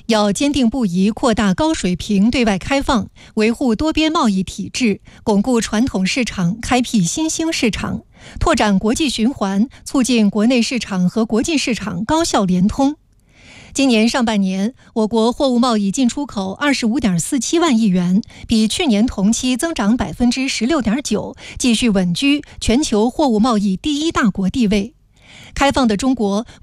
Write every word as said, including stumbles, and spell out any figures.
要坚定不移扩大高水平对外开放，维护多边贸易体制，巩固传统市场，开辟新兴市场，拓展国际循环，促进国内市场和国际市场高效联通。今年上半年，我国货物贸易进出口二十五点四七万亿元，比去年同期增长百分之十六点九，继续稳居全球货物贸易第一大国地位。开放的中国